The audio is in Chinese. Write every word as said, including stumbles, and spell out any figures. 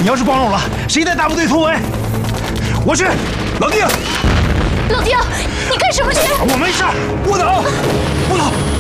你要是光荣了，谁带大部队突围？我去。老弟， 老爹，你干什么去？ 我没事，不能，不能。